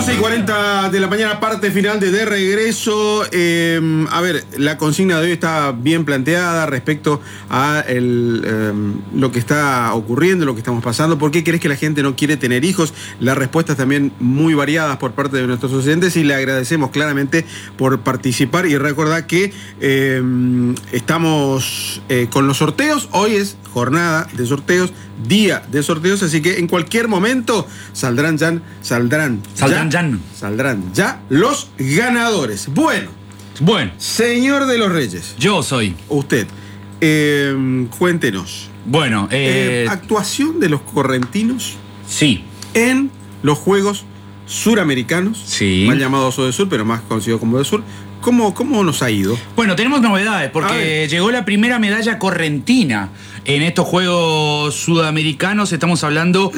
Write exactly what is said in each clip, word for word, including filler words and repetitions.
doce y cuarenta de la mañana, parte final de De Regreso. Eh, a ver, la consigna de hoy está bien planteada respecto a el, eh, lo que está ocurriendo, lo que estamos pasando. ¿Por qué crees que la gente no quiere tener hijos? Las respuestas también muy variadas por parte de nuestros oyentes y le agradecemos claramente por participar. Y recordad que eh, estamos eh, con los sorteos. Hoy es jornada de sorteos, día de sorteos, así que en cualquier momento saldrán ya, saldrán, saldrán ya, ya. saldrán ya los ganadores. Bueno, bueno, señor de los Reyes. Yo soy. Usted, eh, cuéntenos. Bueno, eh, eh, actuación de los correntinos. Sí. En los Juegos Suramericanos. Sí. Mal llamados Odesur, pero más conocido como Odesur. ¿Cómo, ¿Cómo nos ha ido? Bueno, tenemos novedades porque llegó la primera medalla correntina en estos Juegos Sudamericanos. Estamos hablando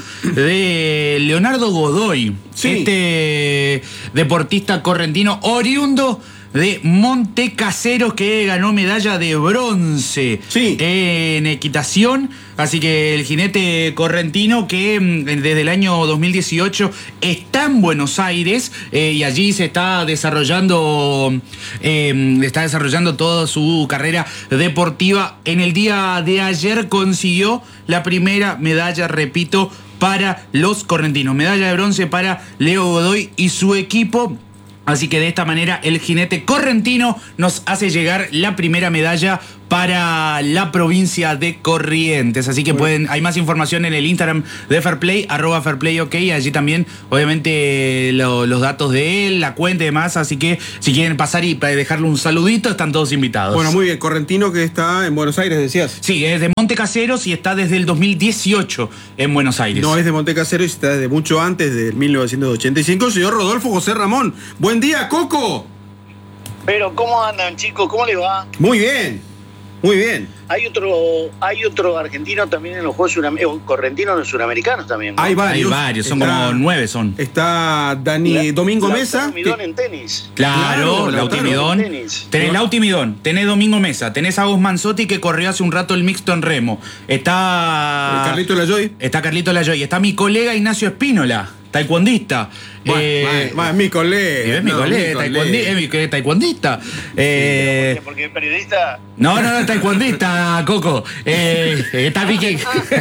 de Leonardo Godoy, sí. Este deportista correntino oriundo de Montecaseros, que ganó medalla de bronce sí. en equitación. Así que el jinete correntino, que desde el año dos mil dieciocho está en Buenos Aires eh, y allí se está desarrollando eh, está desarrollando toda su carrera deportiva. En el día de ayer consiguió la primera medalla, repito, para los correntinos. Medalla de bronce para Leo Godoy y su equipo. Así que de esta manera el jinete correntino nos hace llegar la primera medalla para la provincia de Corrientes. Así que bueno, pueden, hay más información en el Instagram de Fairplay, arroba Fairplay OK. Allí también, obviamente, lo, los datos de él, la cuenta y demás. Así que si quieren pasar y dejarle un saludito, están todos invitados. Bueno, muy bien. Correntino que está en Buenos Aires, decías. Sí, es de Montecaseros y está desde el dos mil dieciocho en Buenos Aires. No es de Montecaseros, está desde mucho antes, del mil novecientos ochenta y cinco. Señor Rodolfo José Ramón. Buen día, Coco. Pero, ¿cómo andan, chicos? ¿Cómo les va? Muy bien. Muy bien. Hay otro, hay otro argentino también en los Juegos Suramericanos, correntinos en los suramericanos también, ¿no? Hay varios. Hay varios, son está, como nueve son. Está Dani la, Domingo Mesa. Lautaro Midón en tenis. Claro, claro Lauti Midón. Tenés Lauti Midón, tenés Domingo Mesa, tenés a Agos Manzotti, que corrió hace un rato el mixto en remo. Está... Carlito Lajoy. Está Carlito Lajoy. Está mi colega Ignacio Espínola, taekwondista. Bueno, eh, más, más mi colega. Es mi no, colega, taekwondista. Es mi taekwondista. Eh, sí, porque es periodista. No, no, no, taekwondista, Coco. Eh, está Vicky.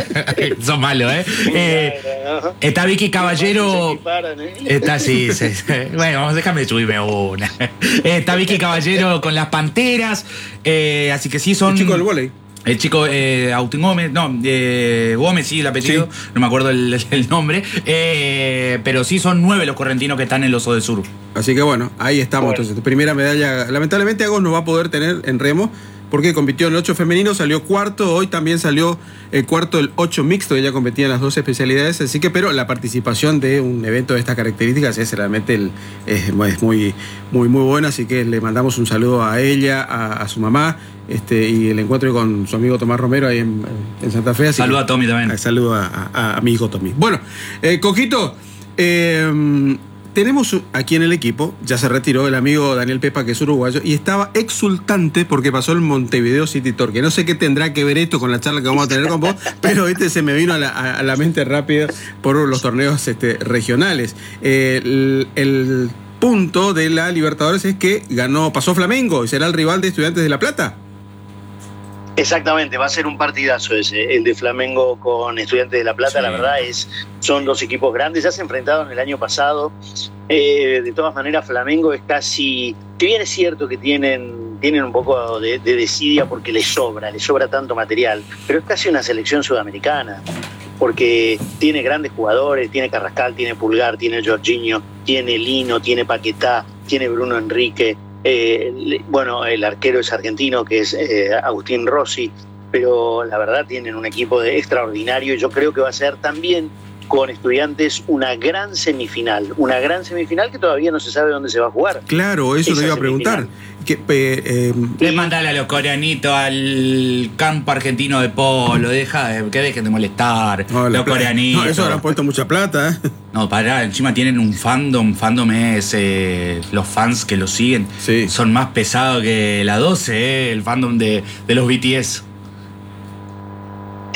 Son malos, ¿eh? eh está Vicky Caballero. Está, sí, sí. Bueno, déjame subirme una. Está Vicky Caballero con las Panteras. Eh, así que sí, son. El chico del vóley. El chico eh, Agustín Gómez, no, eh, Gómez, sí, el apellido, sí. No me acuerdo el, el nombre, eh, pero sí son nueve los correntinos que están en los Odesur. Así que bueno, ahí estamos, bueno. Entonces, primera medalla. Lamentablemente Agos no va a poder tener en remo, porque compitió en el ocho femenino, salió cuarto, hoy también salió el cuarto el ocho mixto, ella competía en las dos especialidades, así que, pero la participación de un evento de estas características es realmente el, es, es muy, muy, muy buena, así que le mandamos un saludo a ella, a, a su mamá, este, y el encuentro con su amigo Tomás Romero ahí en, en Santa Fe. Saludo a Tommy también. Saludo a, a, a mi hijo Tommy. Bueno, eh, Coquito, eh, tenemos aquí en el equipo, ya se retiró el amigo Daniel Pepa, que es uruguayo, y estaba exultante porque pasó el Montevideo City Tour, que no sé qué tendrá que ver esto con la charla que vamos a tener con vos, pero este se me vino a la, a la mente rápida por los torneos este, regionales. Eh, el, el punto de la Libertadores es que ganó, pasó Flamengo y será el rival de Estudiantes de La Plata. Exactamente, va a ser un partidazo ese, el de Flamengo con Estudiantes de La Plata. Sí. La verdad es, son dos equipos grandes, ya se enfrentaron el año pasado. Eh, de todas maneras, Flamengo es casi, que bien es cierto que tienen, tienen un poco de, de desidia porque les sobra, les sobra tanto material, pero es casi una selección sudamericana, porque tiene grandes jugadores, tiene Carrascal, tiene Pulgar, tiene Jorginho, tiene Lino, tiene Paquetá, tiene Bruno Enrique. Eh, bueno, el arquero es argentino, que es eh, Agustín Rossi, pero la verdad tienen un equipo de extraordinario y yo creo que va a ser también con Estudiantes una gran semifinal, una gran semifinal que todavía no se sabe dónde se va a jugar. Claro, eso lo iba a preguntar. Que, eh, eh, Le mandale a los coreanitos al campo argentino de polo, deja de, que dejen de molestar, no, los coreanitos. No, eso habrán puesto mucha plata, ¿eh? No, pará, encima tienen un fandom, fandom es eh, los fans que los siguen, sí. Son más pesados que la doce, eh, el fandom de, de los B T S.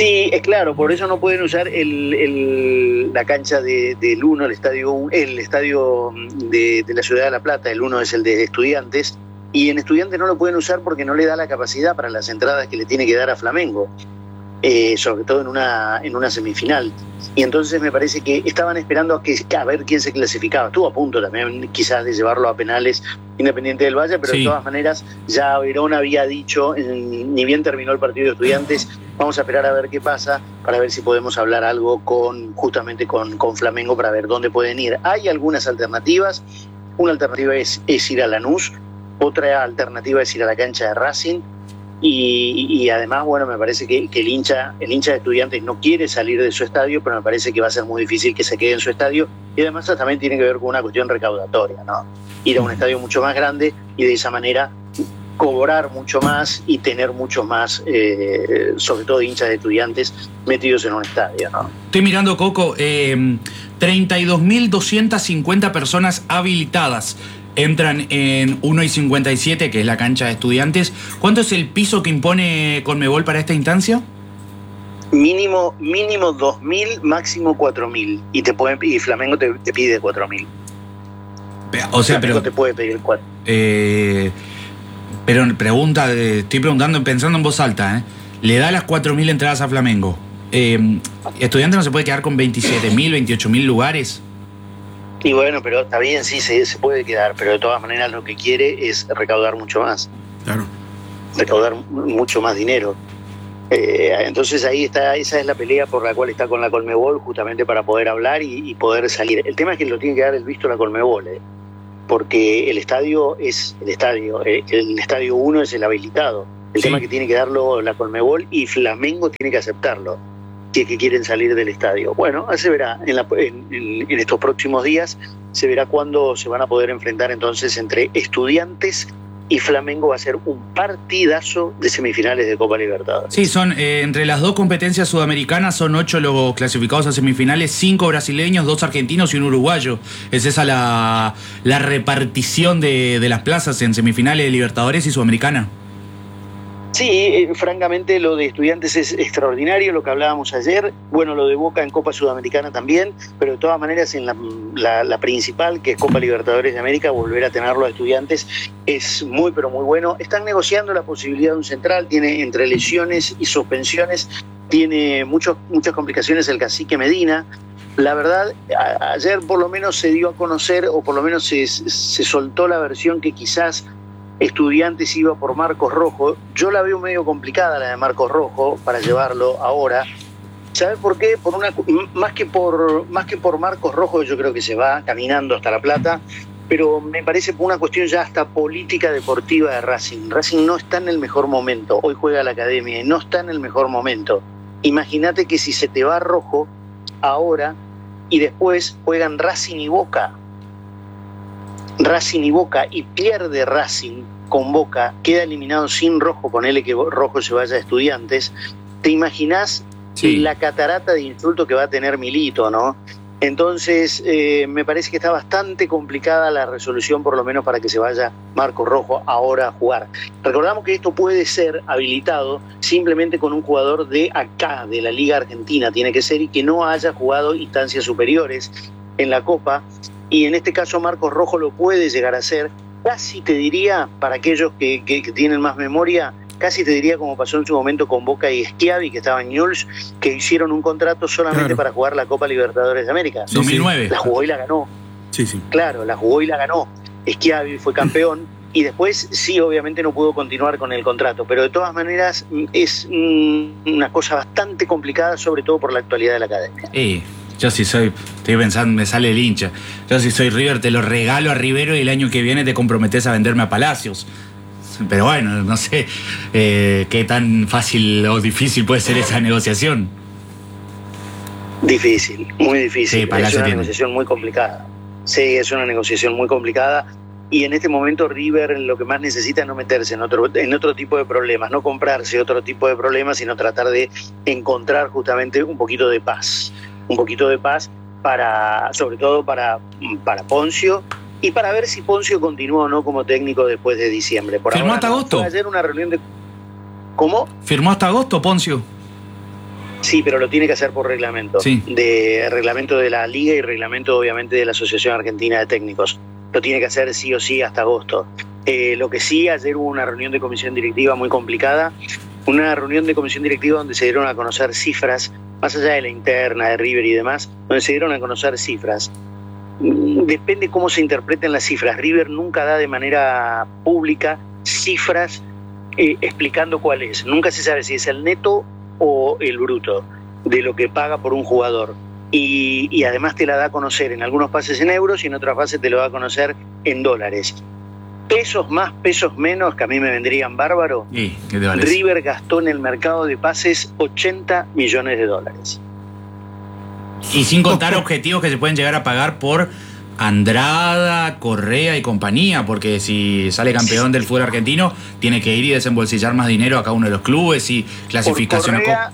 Sí, es claro, por eso no pueden usar el, el, la cancha de, del uno, el estadio, el estadio de, de la Ciudad de La Plata, el uno es el de Estudiantes, y en Estudiantes no lo pueden usar porque no le da la capacidad para las entradas que le tiene que dar a Flamengo, eh, sobre todo en una, en una semifinal. Y entonces me parece que estaban esperando a, que, a ver quién se clasificaba. Estuvo a punto también quizás de llevarlo a penales Independiente del Valle, pero sí. De todas maneras ya Verón había dicho, en, ni bien terminó el partido de Estudiantes, vamos a esperar a ver qué pasa, para ver si podemos hablar algo con justamente con, con Flamengo, para ver dónde pueden ir. Hay algunas alternativas. Una alternativa es, es ir a Lanús, otra alternativa es ir a la cancha de Racing. Y, y además, bueno, me parece que, que el hincha el hincha de Estudiantes no quiere salir de su estadio, pero me parece que va a ser muy difícil que se quede en su estadio. Y además eso también tiene que ver con una cuestión recaudatoria, ¿no? Ir a un estadio mucho más grande y de esa manera cobrar mucho más y tener mucho más, eh, sobre todo hinchas de Estudiantes, metidos en un estadio, ¿no? Estoy mirando, Coco, eh, treinta y dos mil doscientas cincuenta personas habilitadas entran en uno y cincuenta y siete, que es la cancha de Estudiantes. ¿Cuánto es el piso que impone Conmebol para esta instancia? Mínimo mínimo dos mil, máximo cuatro mil. Y te pueden, y Flamengo te, te pide cuatro mil. O sea, Flamengo pero te puede pedir cuatro. Eh, pero pregunta, estoy preguntando, pensando en voz alta, ¿eh? Le da las cuatro mil entradas a Flamengo. Eh, ¿Estudiantes no se puede quedar con veintisiete mil, veintiocho mil lugares? Y bueno, pero está bien, sí, se, se puede quedar, pero de todas maneras lo que quiere es recaudar mucho más. Claro. Recaudar mucho más dinero. Eh, entonces ahí está, esa es la pelea por la cual está con la Conmebol, justamente para poder hablar y, y poder salir. El tema es que lo tiene que dar el visto la Conmebol, eh, porque el estadio es el estadio, eh, el estadio uno es el habilitado. El sí. tema es que tiene que darlo la Conmebol y Flamengo tiene que aceptarlo, que, que quieren salir del estadio. Bueno, se verá en, la, en, en, en estos próximos días, se verá cuándo se van a poder enfrentar entonces entre Estudiantes y Flamengo. Va a ser un partidazo de semifinales de Copa Libertadores. Sí, son eh, entre las dos competencias sudamericanas son ocho los clasificados a semifinales, cinco brasileños, dos argentinos y un uruguayo. Es esa la, la repartición de, de las plazas en semifinales de Libertadores y Sudamericana. Sí, eh, francamente lo de Estudiantes es extraordinario, lo que hablábamos ayer, bueno, lo de Boca en Copa Sudamericana también, pero de todas maneras en la, la, la principal, que es Copa Libertadores de América, volver a tenerlo a Estudiantes es muy, pero muy bueno. Están negociando la posibilidad de un central, tiene entre lesiones y suspensiones, tiene muchos, muchas complicaciones el cacique Medina. La verdad, a, ayer por lo menos se dio a conocer, o por lo menos se, se soltó la versión que quizás Estudiantes iba por Marcos Rojo. Yo la veo medio complicada la de Marcos Rojo para llevarlo ahora. ¿Sabes por qué? Por una, más que por, más que por Marcos Rojo, yo creo que se va caminando hasta La Plata, pero me parece por una cuestión ya hasta política deportiva de Racing. Racing no está en el mejor momento. Hoy juega la Academia y no está en el mejor momento. Imagínate que si se te va Rojo ahora y después juegan Racing y Boca, Racing y Boca, y pierde Racing con Boca, queda eliminado sin Rojo, ponele que Rojo se vaya a Estudiantes, ¿te imaginás sí. la catarata de insultos que va a tener Milito, no? Entonces eh, me parece que está bastante complicada la resolución, por lo menos para que se vaya Marcos Rojo ahora a jugar. Recordamos que esto puede ser habilitado simplemente con un jugador de acá, de la Liga Argentina, tiene que ser, y que no haya jugado instancias superiores en la Copa. Y en este caso Marcos Rojo lo puede llegar a hacer, casi te diría, para aquellos que, que, que tienen más memoria, casi te diría como pasó en su momento con Boca y Schiavi, que estaban en Newell's, que hicieron un contrato solamente claro. para jugar la Copa Libertadores de América. dos mil nueve. La jugó y la ganó. Sí, sí. Claro, la jugó y la ganó. Schiavi fue campeón y después sí, obviamente no pudo continuar con el contrato, pero de todas maneras es una cosa bastante complicada, sobre todo por la actualidad de la Academia. Eh. Yo sí soy, estoy pensando, me sale el hincha. Yo sí soy River, te lo regalo a Rivero y el año que viene te comprometes a venderme a Palacios. Pero bueno, no sé eh, qué tan fácil o difícil puede ser esa negociación. Difícil, muy difícil. Sí, Palacio es una tiene. negociación muy complicada. Sí, es una negociación muy complicada. Y en este momento River lo que más necesita es no meterse en otro, en otro tipo de problemas, no comprarse otro tipo de problemas, sino tratar de encontrar justamente un poquito de paz. un poquito de paz para, sobre todo para, para Poncio, y para ver si Poncio continúa o no como técnico después de diciembre. Por ¿Firmó ahora, hasta no. agosto? Fue ayer una reunión de... ¿Cómo? ¿Firmó hasta agosto, Poncio? Sí, pero lo tiene que hacer por reglamento. Sí. De reglamento de la Liga y reglamento, obviamente, de la Asociación Argentina de Técnicos. Lo tiene que hacer sí o sí hasta agosto. Eh, lo que sí, ayer hubo una reunión de comisión directiva muy complicada, una reunión de comisión directiva donde se dieron a conocer cifras, más allá de la interna, de River y demás, donde se dieron a conocer cifras. Depende cómo se interpreten las cifras. River nunca da de manera pública cifras eh, explicando cuál es. Nunca se sabe si es el neto o el bruto de lo que paga por un jugador. Y, y además te la da a conocer en algunos pases en euros y en otras pases te lo da a conocer en dólares. Pesos más, pesos menos, que a mí me vendrían bárbaro. ¿Y qué te parece? River gastó en el mercado de pases ochenta millones de dólares. Y sin contar objetivos que se pueden llegar a pagar por Andrada, Correa y compañía, porque si sale campeón del fútbol argentino, tiene que ir y desembolsillar más dinero a cada uno de los clubes y clasificación por Correa,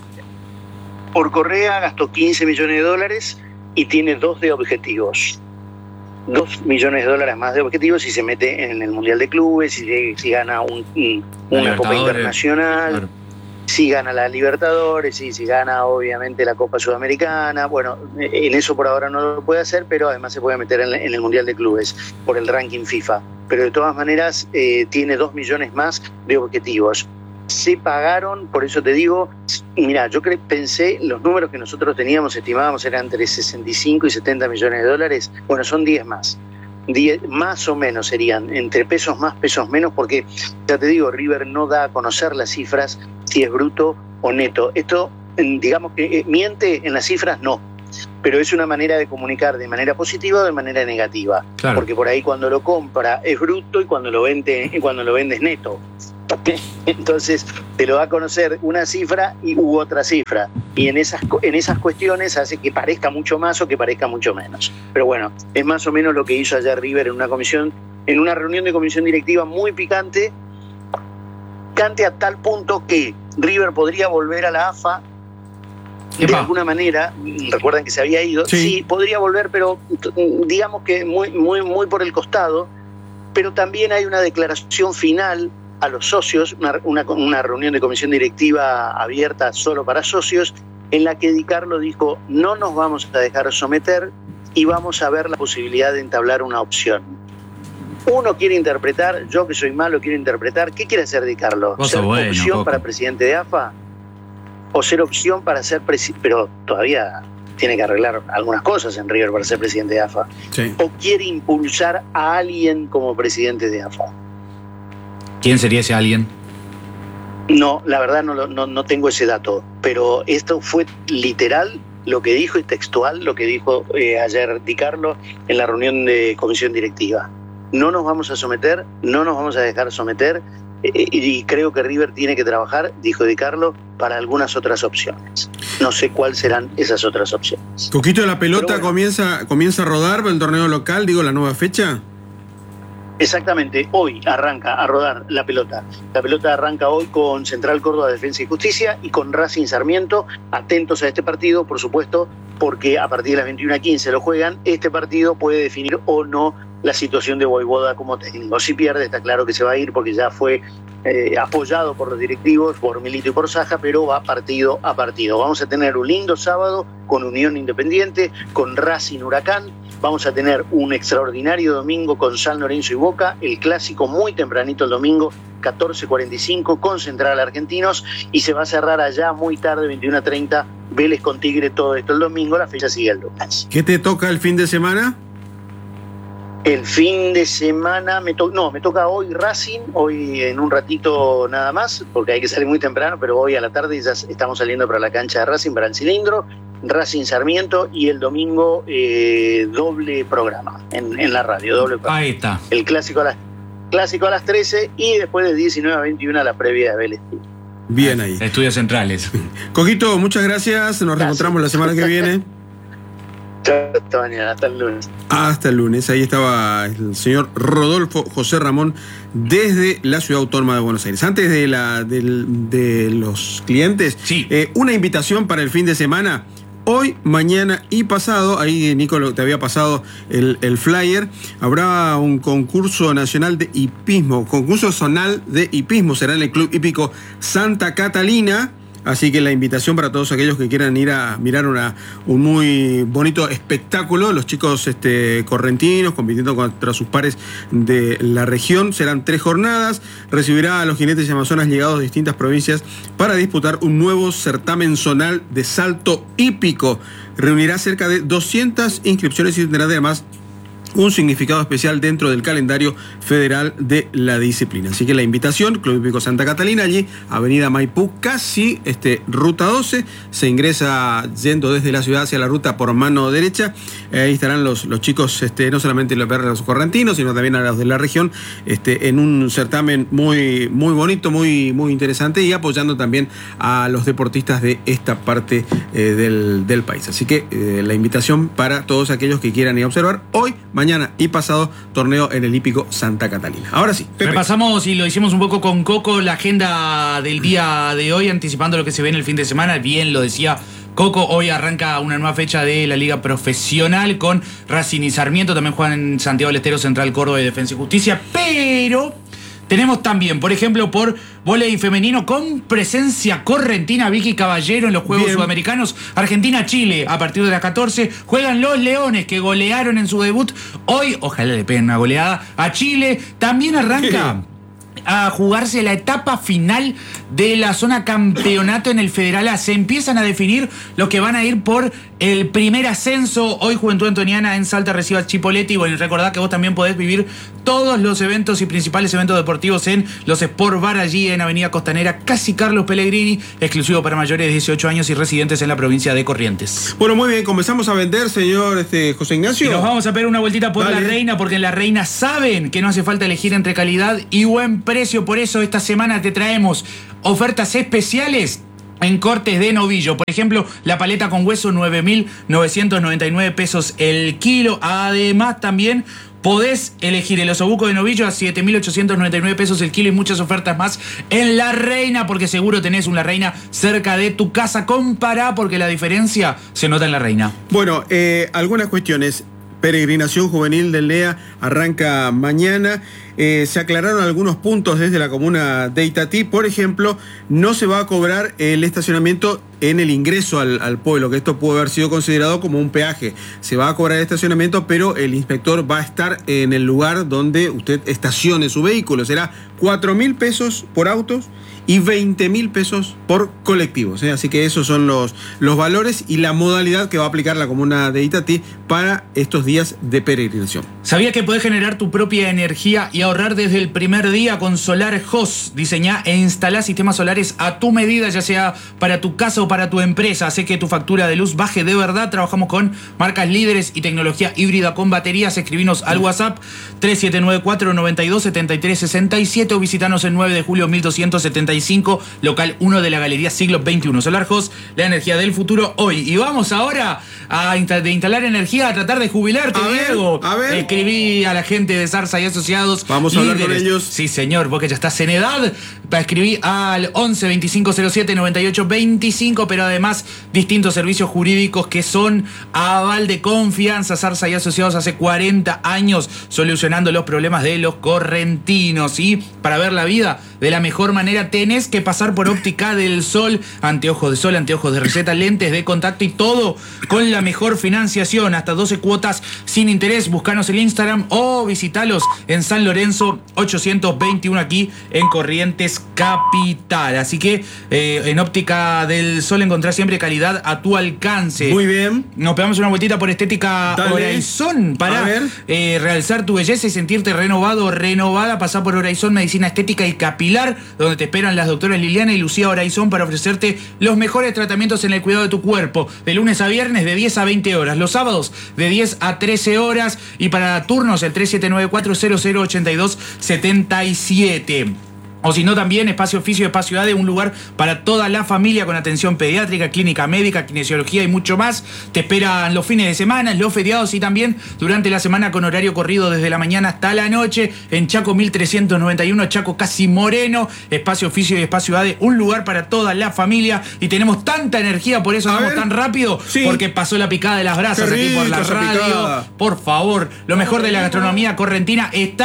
a Por Correa gastó quince millones de dólares y tiene dos de objetivos. Dos millones de dólares más de objetivos si se mete en el Mundial de Clubes, si, si gana un, un, una Copa Internacional, claro. Si gana la Libertadores, y si gana obviamente la Copa Sudamericana. Bueno, en eso por ahora no lo puede hacer, pero además se puede meter en, en el Mundial de Clubes por el ranking FIFA. Pero de todas maneras eh, tiene dos millones más de objetivos. Se pagaron, por eso te digo, mira, yo cre- pensé, los números que nosotros teníamos, estimábamos, eran entre sesenta y cinco y setenta millones de dólares. Bueno, son diez más. diez, más o menos serían, entre pesos más, pesos menos, porque, ya te digo, River no da a conocer las cifras, si es bruto o neto. Esto, digamos que eh, miente en las cifras, no. Pero es una manera de comunicar de manera positiva o de manera negativa. Claro. Porque por ahí cuando lo compra es bruto y cuando lo vende, cuando lo vende es neto. Entonces te lo va a conocer una cifra y u otra cifra, y en esas, en esas cuestiones hace que parezca mucho más o que parezca mucho menos. Pero bueno, es más o menos lo que hizo ayer River en una comisión, en una reunión de comisión directiva muy picante, picante a tal punto que River podría volver a la A F A de Epa. alguna manera. Recuerdan que se había ido, sí. sí, podría volver, pero digamos que muy, muy, muy por el costado. Pero también hay una declaración final a los socios, una, una, una reunión de comisión directiva abierta solo para socios, en la que Di Carlo dijo: no nos vamos a dejar someter y vamos a ver la posibilidad de entablar una opción. Uno quiere interpretar, yo que soy malo quiero interpretar, ¿qué quiere hacer Di Carlo? ¿Ser bueno, opción Coco. para presidente de A F A? ¿O ser opción para ser presidente? Pero todavía tiene que arreglar algunas cosas en River para ser presidente de A F A. Sí. ¿O quiere impulsar a alguien como presidente de A F A? ¿Quién sería ese alguien? No, la verdad no, no, no tengo ese dato, pero esto fue literal lo que dijo y textual lo que dijo eh, ayer Di Carlo en la reunión de comisión directiva. No nos vamos a someter, no nos vamos a dejar someter, eh, y creo que River tiene que trabajar, dijo Di Carlo, para algunas otras opciones. No sé cuáles serán esas otras opciones. Coquito, la pelota bueno, comienza, comienza a rodar para el torneo local, digo, la nueva fecha. Exactamente, hoy arranca a rodar la pelota. La pelota arranca hoy con Central Córdoba Defensa y Justicia y con Racing Sarmiento. Atentos a este partido, por supuesto, porque a partir de las veintiuna quince lo juegan. Este partido puede definir o no la situación de Voivoda como técnico. Si pierde, está claro que se va a ir porque ya fue eh, apoyado por los directivos, por Milito y por Saja, pero va partido a partido. Vamos a tener un lindo sábado con Unión Independiente, con Racing Huracán. Vamos a tener un extraordinario domingo con San Lorenzo y Boca, el clásico muy tempranito el domingo, catorce cuarenta y cinco, con Central Argentinos, y se va a cerrar allá muy tarde, veintiuna treinta, Vélez con Tigre, todo esto el domingo, la fecha sigue el lunes. ¿Qué te toca el fin de semana? El fin de semana, me to- no, me toca hoy Racing, hoy en un ratito nada más, porque hay que salir muy temprano, pero hoy a la tarde ya estamos saliendo para la cancha de Racing, para el cilindro, Racing Sarmiento, y el domingo eh, doble programa en, en la radio, doble programa. Ahí está. El clásico a, las, clásico a las trece y después de diecinueve a veintiuna la previa de Vélez. Bien ahí. Estudios centrales. Coquito, muchas gracias, nos gracias. reencontramos la semana que viene. Hasta mañana, hasta el lunes. Hasta el lunes. Ahí estaba el señor Rodolfo José Ramón desde la Ciudad Autónoma de Buenos Aires. Antes de, la, de, de los clientes, sí. eh, una invitación para el fin de semana. Hoy, mañana y pasado, ahí Nico te había pasado el, el flyer, habrá un concurso nacional de hipismo, concurso zonal de hipismo, será en el Club Hípico Santa Catalina, Así que la invitación para todos aquellos que quieran ir a mirar una, un muy bonito espectáculo. Los chicos este, correntinos compitiendo contra sus pares de la región. Serán tres jornadas. Recibirá a los jinetes y amazonas llegados de distintas provincias para disputar un nuevo certamen zonal de salto hípico. Reunirá cerca de doscientas inscripciones y tendrá además un significado especial dentro del calendario federal de la disciplina. Así que la invitación, Club Hípico Santa Catalina, allí, Avenida Maipú, casi este, Ruta doce, se ingresa yendo desde la ciudad hacia la ruta por mano derecha. Eh, ahí estarán los, los chicos, este, no solamente los perros correntinos, sino también a los de la región, este, en un certamen muy, muy bonito, muy, muy interesante, y apoyando también a los deportistas de esta parte eh, del, del país. Así que eh, la invitación para todos aquellos que quieran ir a observar hoy, mañana y pasado, torneo en el Hípico Santa Catalina. Ahora sí, Pepe. Repasamos y lo hicimos un poco con Coco, la agenda del día de hoy, anticipando lo que se ve en el fin de semana. Bien lo decía Coco, hoy arranca una nueva fecha de la Liga Profesional con Racing y Sarmiento, también juegan en Santiago del Estero, Central Córdoba y Defensa y Justicia, pero tenemos también, por ejemplo, por vóley femenino con presencia correntina, Vicky Caballero en los Juegos Bien. Sudamericanos, Argentina-Chile, a partir de las catorce, juegan los Leones que golearon en su debut. Hoy, ojalá le peguen una goleada a Chile. También arranca a jugarse la etapa final de la zona campeonato en el Federal A. Se empiezan a definir los que van a ir por el primer ascenso. Hoy Juventud Antoniana en Salta recibe a Chipolletti. Bueno, y recordad que vos también podés vivir todos los eventos y principales eventos deportivos en los Sport Bar, allí en Avenida Costanera, casi Carlos Pellegrini, exclusivo para mayores de dieciocho años y residentes en la provincia de Corrientes. Bueno, muy bien, comenzamos a vender, señor este, José Ignacio. Y nos vamos a pegar una vueltita por Dale. La Reina, porque en La Reina saben que no hace falta elegir entre calidad y buen precio. Por eso esta semana te traemos ofertas especiales en cortes de novillo. Por ejemplo, la paleta con hueso, nueve mil novecientos noventa y nueve pesos el kilo. Además, también podés elegir el osobuco de novillo a siete mil ochocientos noventa y nueve pesos el kilo y muchas ofertas más en La Reina, porque seguro tenés una Reina cerca de tu casa. Compará, porque la diferencia se nota en La Reina. Bueno, eh, algunas cuestiones. Peregrinación juvenil del N E A arranca mañana. Eh, se aclararon algunos puntos desde la comuna de Itatí. Por ejemplo, no se va a cobrar el estacionamiento en el ingreso al, al pueblo, que esto puede haber sido considerado como un peaje. Se va a cobrar el estacionamiento, pero el inspector va a estar en el lugar donde usted estacione su vehículo. Será cuatro mil pesos por autos y veinte mil pesos por colectivos. ¿eh? Así que esos son los, los valores y la modalidad que va a aplicar la comuna de Itatí para estos días de peregrinación. ¿Sabías que podés generar tu propia energía y ahorrar desde el primer día con Solar Host? Diseñá e instalá sistemas solares a tu medida, ya sea para tu casa o para tu empresa. Hace que tu factura de luz baje de verdad. Trabajamos con marcas líderes y tecnología híbrida con baterías. Escribinos al WhatsApp tres siete nueve cuatro nueve dos siete tres seis siete o visitanos el nueve de julio mil doscientos setenta y cinco, local uno de la Galería Siglo veintiuno. Solar Host, la energía del futuro hoy. Y vamos ahora a insta- de instalar energía a tratar de jubilarte, a Diego. Ver, a ver. Escribí a la gente de Zarza y Asociados. Vamos a líderes. hablar con ellos. Sí, señor, vos que ya estás en edad. Escribí al once veinticinco cero siete noventa y ocho veinticinco, pero además distintos servicios jurídicos que son aval de confianza. Zarza y Asociados hace cuarenta años solucionando los problemas de los correntinos. Y para ver la vida de la mejor manera tenés que pasar por Óptica del Sol. Anteojos de sol, anteojos de receta, lentes de contacto y todo con la mejor financiación. Hasta doce cuotas sin interés. Buscanos en Instagram o visitalos en San Lorenzo ochocientos veintiuno, aquí en Corrientes Capital. Así que eh, en Óptica del Sol encontrás siempre calidad a tu alcance. Muy bien. Nos pegamos una vueltita por Estética Dale. Horizon para eh, realzar tu belleza y sentirte renovado o renovada. Pasá por Horizon Medicina Estética y Capilar, donde te esperan las doctoras Liliana y Lucía Horizon para ofrecerte los mejores tratamientos en el cuidado de tu cuerpo. De lunes a viernes de diez a veinte horas. Los sábados de diez a trece horas. Y para turnos el tres siete nueve cuatro cero cero ocho dos siete siete. O si no, también Espacio Oficio, Espacio A D E, un lugar para toda la familia con atención pediátrica, clínica médica, kinesiología y mucho más. Te esperan los fines de semana, los feriados y también durante la semana con horario corrido desde la mañana hasta la noche. En Chaco mil trescientos noventa y uno, Chaco Casi Moreno. Espacio Oficio y Espacio A D E, un lugar para toda la familia. Y tenemos tanta energía, por eso vamos tan rápido, sí. Porque pasó la picada de las brasas aquí por la radio. Por favor, lo mejor de la gastronomía correntina está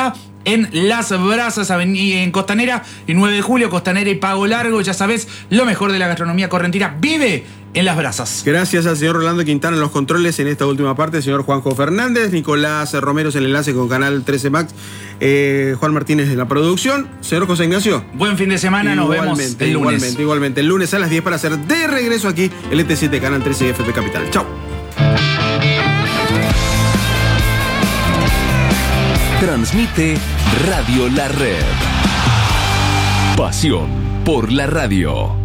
en Las Brasas, en Costanera y nueve de julio, Costanera y Pago Largo. Ya sabes, lo mejor de la gastronomía correntina vive en Las Brasas. Gracias al señor Rolando Quintana en los controles en esta última parte, el señor Juanjo Fernández, Nicolás Romero en el enlace con Canal trece Max, eh, Juan Martínez en la producción. Señor José Ignacio. Buen fin de semana, nos vemos el lunes. Igualmente, igualmente. El lunes a las diez para hacer de regreso aquí el E T siete Canal trece y F P Capital. Chau. Transmite Radio La Red. Pasión por la radio.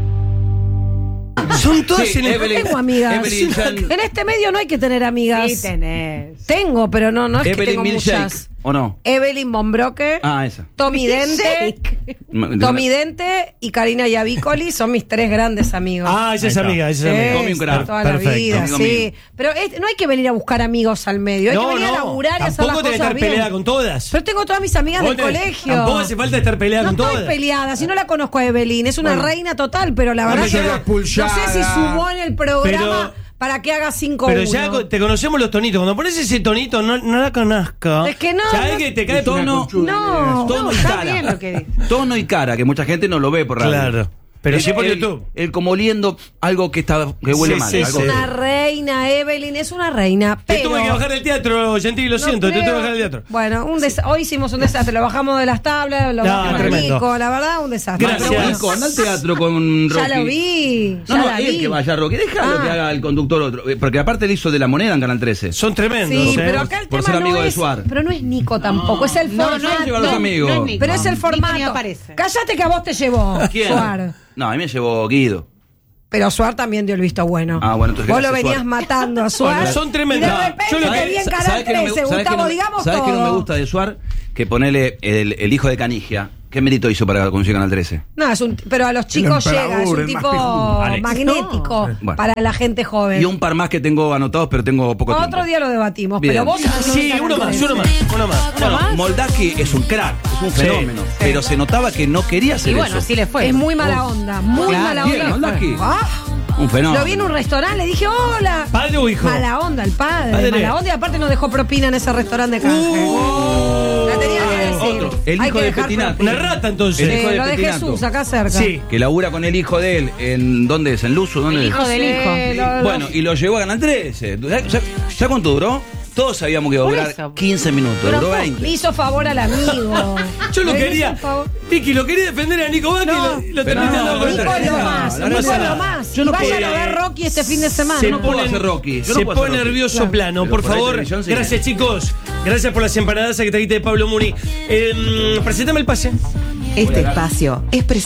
Son todas Sí, en el... Evelyn- No tengo amigas. Evelyn Chan- En este medio no hay que tener amigas. Sí tenés. Tengo, pero no, no es que Evelyn tengo Milkshake, muchas. ¿o no? Evelyn Bombroque, Ah, esa. Tommy Dente, Tommy Dente y Karina Yavicoli son mis tres grandes amigos. Ah, esa es Ahí está. amiga, esa es Sí, amiga. Tommy un crack. toda la Perfecto. vida, Amigo sí. mío. Pero es- no hay que venir a buscar amigos al medio, hay que No, venir a no. laburar y hacer las Tampoco tenés que cosas estar bien. peleada con todas. Pero tengo todas mis amigas Vos del tenés- colegio. Tampoco hace falta estar peleada No con estoy todas. peleada, si no la conozco a Evelyn, es una Bueno. reina total, pero la verdad me que llegó no, expulsada. no sé si sumó en el programa Pero- para que haga cinco Pero uno. ya co- te conocemos los tonitos. Cuando pones ese tonito, no, no la conozco. Es que no, ¿Sabes no- que te cae Tono, No, tono no, y está cara. bien lo que dice. Tono y cara, que mucha gente no lo ve por radio. Claro. Pero Él- sí por él- YouTube. Él como oliendo algo que está que huele Sí, mal. sí, es algo- sí. una reina, Evelyn, es una reina. Te Pero tuve que bajar del teatro, Gentili, lo no siento, te tuve que creo- bajar del teatro. Bueno, un des- hoy hicimos un desastre, lo bajamos de las tablas, lo No, bajamos tremendo. Nico, la verdad, un desastre. Gracias. Pero bueno, Nico, anda al teatro con Rocky. ya lo vi, ya No, no, la él vi. que vaya a Rocky. Déjalo Ah. que haga el conductor otro. Eh, Porque aparte él hizo de la moneda en Canal trece. Son tremendos. Sí, ¿eh? pero acá el Por tema ser amigo no de es, Suar. pero no es Nico tampoco, es el No, formato. no es llevar a los amigos. No es Nico. Pero es el Nico ni formato. aparece. Cállate que a vos te llevó, ¿Quién? Suar. No, a mí me llevó Guido. Pero Suar también dio el visto bueno. Ah, bueno, entonces Vos lo gracias, venías Suar. matando a Suar. Bueno, son tremendos. Y de No, repente yo lo te que- vi en Sa- Canal ¿sabes qué no me- trece, sabes qué Gustavo, no- digamos ¿Sabes todo. qué no me gusta de Suar? Que ponele el, el hijo de Canigia. ¿Qué mérito hizo para conseguir Canal trece? No, es un, pero a los chicos El llega, es emperador, un el tipo más pijudo. Alex. magnético Bueno. para la gente joven. Y un par más que tengo anotados, pero tengo poco tiempo. Otro día lo debatimos, Bien. pero vos... Sí, uno más, uno más, uno más. Bueno, Moldaki es un crack, es un Sí. fenómeno. Pero se notaba que no quería hacer Y bueno, eso. así le fue. Es muy mala onda, muy Claro. mala Bien, onda. Moldaki. Ah, Un fenómeno. lo vi en un restaurante, le dije, hola. ¿Padre o hijo? Mala onda el padre, Padre. mala onda y aparte nos dejó propina en ese restaurante de canje. La tenía que decir. Otro, el Hay hijo que de dejar Petinato. propina. Una rata, entonces. El Sí, hijo de lo de Petinato. Jesús, acá cerca. Sí. Que labura con el hijo de él. En, ¿Dónde es? ¿En Luzu? ¿Dónde El es? hijo del Sí, hijo. lo- lo- Bueno, y lo llevó a Canal trece. ¿Ya, ya- ya cuánto duró? Todos sabíamos que iba a Por durar eso. quince minutos. Pero Duró le veinte. hizo favor al amigo. Yo lo Le hizo quería. un favor. Vicky, lo quería defender a Nico Vázquez No. y lo, lo Pero terminaste no, dando Nico vuelta. es lo más, No, no Nico pasa es lo nada. más. Yo no Y vayan puedo- a ver Rocky este fin de semana. Se no puedo pone- hacer Rocky. Yo se no puedo pone hacer Rocky. nervioso Claro. plano, Pero por por ahí favor. televisión, sí. Gracias, chicos. Gracias por las empanadas que trajiste de Pablo Muni. Eh, presentame el pase. Este espacio es presentado.